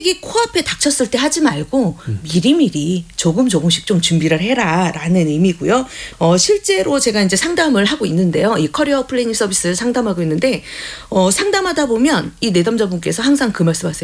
이 코앞에 닥쳤을 때 하지 말고 미리미리 조금씩 좀 준비를 해라라는 의미고요. 실제로 제가 이제 상담을 하고 있는데요. 이 커리어 플래닝 서비스를 상담하고 있는데 상담하다 보면 이 내담자분께서 항상 그 말씀하세요.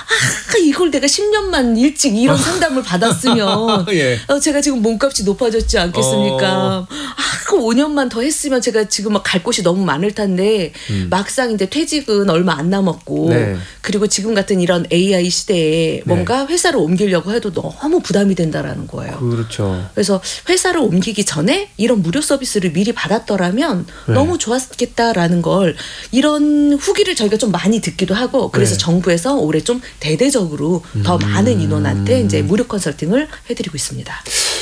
이걸 내가 10년만 일찍 이런 상담을 받았으면 예. 제가 지금 몸값이 높아졌지 않겠습니까? 그럼 5년만 더 했으면 제가 지금 막 갈 곳이 너무 많을 텐데 막상 이제 퇴직은 얼마 안 남았고 네. 그리고 지금 같은 이런 AI 시대에 뭔가 회사를 옮기려고 해도 너무 부담이 된다라는 거예요. 그렇죠. 그래서 회사를 옮기기 전에 이런 무료 서비스를 미리 받았더라면 너무 좋았겠다라는 걸 이런 후기를 저희가 좀 많이 듣기도 하고 그래서 정부에서 올해 좀 대대적으로 더 많은 인원한테 이제 무료 컨설팅을 해드리고 있습니다.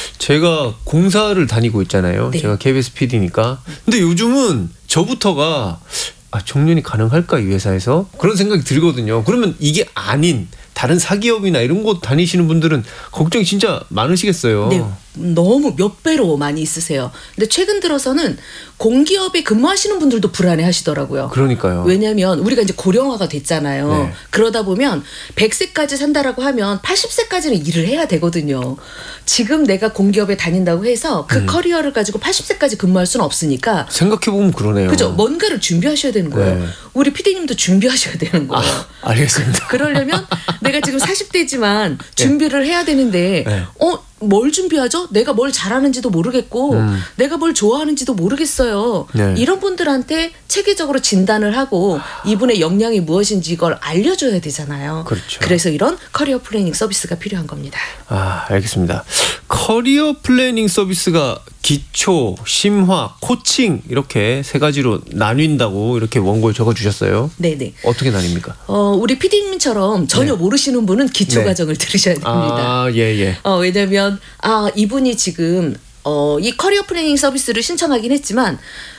제가 공사를 다니고 있잖아요. 네. 제가 KBS PD니까. 근데 요즘은 저부터가 정년이 가능할까 이 회사에서? 그런 생각이 들거든요. 그러면 이게 아닌 다른 사기업이나 이런 곳 다니시는 분들은 걱정이 진짜 많으시겠어요. 네. 너무 몇 배로 많이 있으세요. 근데 최근 들어서는 공기업에 근무하시는 분들도 불안해 하시더라고요. 그러니까요. 왜냐하면 우리가 이제 고령화가 됐잖아요. 네. 그러다 보면 100세까지 산다라고 하면 80세까지는 일을 해야 되거든요. 지금 내가 공기업에 다닌다고 해서 그 커리어를 가지고 80세까지 근무할 수는 없으니까. 생각해보면 그러네요. 그죠. 뭔가를 준비하셔야 되는 거예요. 네. 우리 PD님도 준비하셔야 되는 거예요. 알겠습니다. 그러려면 내가 지금 40대지만 준비를 해야 되는데 네. 뭘 준비하죠? 내가 뭘 잘하는지도 모르겠고 내가 뭘 좋아하는지도 모르겠어요. 네. 이런 분들한테 체계적으로 진단을 하고 이분의 역량이 무엇인지 이걸 알려줘야 되잖아요. 그렇죠. 그래서 이런 커리어 플래닝 서비스가 필요한 겁니다. 알겠습니다. 커리어 플래닝 서비스가 기초, 심화, 코칭 이렇게 세 가지로 나뉜다고 이렇게 원고에 적어주셨어요. 네네. 어떻게 나뉩니까? 우리 PD님처럼 전혀 모르시는 분은 기초 과정을 들으셔야 됩니다. 예. 왜냐하면 이분이 지금 이 커리어 플래닝 서비스를 신청하긴 했지만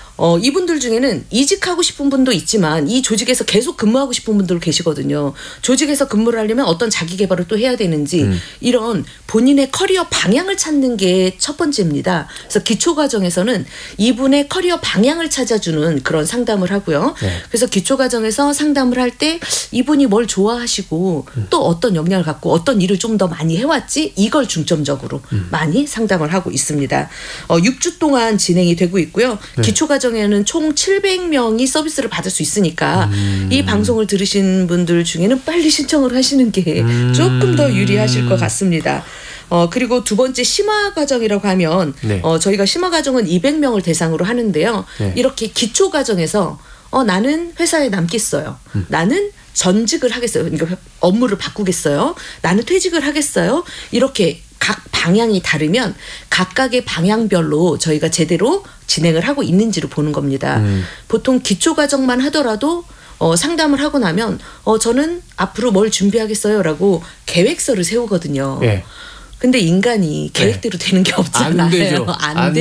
이분들 중에는 이직하고 싶은 분도 있지만 이 조직에서 계속 근무하고 싶은 분들 계시거든요. 조직에서 근무를 하려면 어떤 자기 개발을 또 해야 되는지 이런 본인의 커리어 방향을 찾는 게 첫 번째입니다. 그래서 기초 과정에서는 이분의 커리어 방향을 찾아주는 그런 상담을 하고요. 네. 그래서 기초 과정에서 상담을 할 때 이분이 뭘 좋아하시고 또 어떤 역량을 갖고 어떤 일을 좀 더 많이 해왔지 이걸 중점적으로 많이 상담을 하고 있습니다. 6주 동안 진행이 되고 있고요. 기초 과정에는 총 700명이 서비스를 받을 수 있으니까 이 방송을 들으신 분들 중에는 빨리 신청을 하시는 게 조금 더 유리하실 것 같습니다. 그리고 두 번째 심화 과정이라고 하면 저희가 심화 과정은 200명을 대상으로 하는데요. 이렇게 기초 과정에서 나는 회사에 남겠어요. 나는 전직을 하겠어요. 그러니까 업무를 바꾸겠어요. 나는 퇴직을 하겠어요. 이렇게 각 방향이 다르면 각각의 방향별로 저희가 제대로 진행을 하고 있는지를 보는 겁니다. 보통 기초 과정만 하더라도 상담을 하고 나면 저는 앞으로 뭘 준비하겠어요라고 계획서를 세우거든요. 예. 근데 인간이 계획대로 되는 게 없잖아요. 안 되죠. 안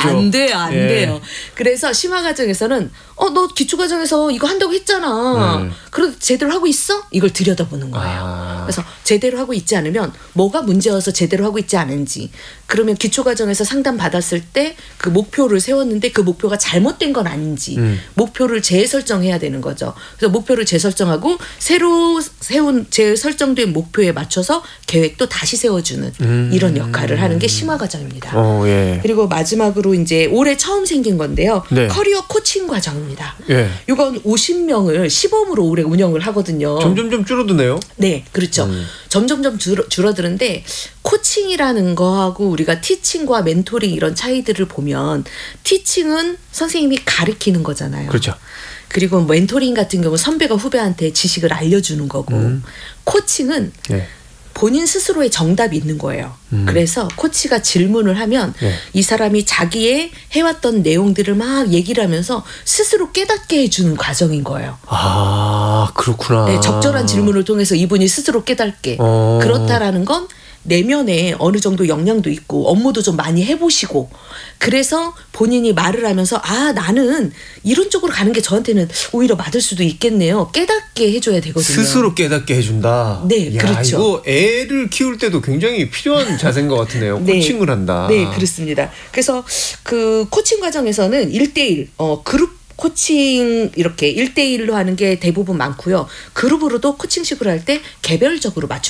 돼요. 그래서 심화 과정에서는 너 기초 과정에서 이거 한다고 했잖아. 그래도 제대로 하고 있어? 이걸 들여다보는 거예요. 그래서 제대로 하고 있지 않으면 뭐가 문제여서 제대로 하고 있지 않은지. 그러면 기초 과정에서 상담 받았을 때 그 목표를 세웠는데 그 목표가 잘못된 건 아닌지 목표를 재설정해야 되는 거죠. 그래서 목표를 재설정하고 새로 재설정된 목표에 맞춰서 계획도 다시 세워주는 이런 역할을 하는 게 심화 과정입니다. 예. 그리고 마지막으로 이제 올해 처음 생긴 건데요. 네. 커리어 코칭 과정입니다. 예. 이건 50명을 시범으로 올해 운영을 하거든요. 점점점 줄어드네요. 네, 그렇죠. 점점점 줄어드는데 코칭이라는 거하고 우리가 티칭과 멘토링 이런 차이들을 보면 티칭은 선생님이 가르치는 거잖아요. 그렇죠. 그리고 멘토링 같은 경우 선배가 후배한테 지식을 알려주는 거고 코칭은 본인 스스로의 정답이 있는 거예요. 그래서 코치가 질문을 하면 이 사람이 자기의 해왔던 내용들을 막 얘기를 하면서 스스로 깨닫게 해주는 과정인 거예요. 그렇구나. 네, 적절한 질문을 통해서 이분이 스스로 깨닫게. 그렇다라는 건 내면에 어느 정도 역량도 있고 업무도 좀 많이 해보시고 그래서 본인이 말을 하면서 나는 이런 쪽으로 가는 게 저한테는 오히려 맞을 수도 있겠네요. 깨닫게 해줘야 되거든요. 스스로 깨닫게 해준다. 네, 그렇죠. 이거 애를 키울 때도 굉장히 필요한 자세인 것 같으네요. 코칭을 한다. 네, 그렇습니다. 그래서 그 코칭 과정에서는 1대1 그룹 코칭 이렇게 1대1로 하는 게 대부분 많고요. 그룹으로도 코칭식으로 할 때 개별적으로 맞춰